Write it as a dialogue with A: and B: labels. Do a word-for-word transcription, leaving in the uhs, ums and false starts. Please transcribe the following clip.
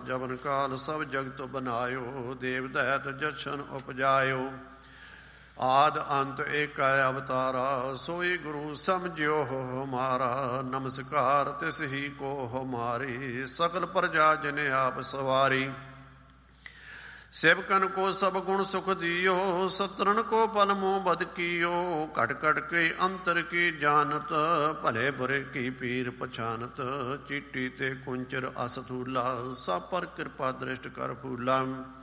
A: ਜਵਨ ਕਾਲ ਸਭ ਜਗਤ ਬਨਾਇਓ। ਦੇਵ ਦੈਤ ਜਸ਼ਨ ਉਪਜਾਇਓ। ਆਦ ਅੰਤ ਏਕੈ ਅਵਤਾਰਾ। ਸੋਈ ਗੁਰੂ ਸਮਝਿਓ ਹਮਾਰਾ। ਨਮਸਕਾਰ ਤਿਸ ਹੀ ਕੋ ਹਮਾਰੀ। ਸਕਲ ਪ੍ਰਜਾ ਜਿਨ ਆਪ ਸਵਾਰੀ। सेवकन को सब गुण सुख दियो। सतरन को पल मोह बद कियो। कट कट के अंतर की जानत। भले बुरे की पीर पछानत। चीटी ते कुंचर अस थूला। सब पर कृपा दृष्ट कर फूला।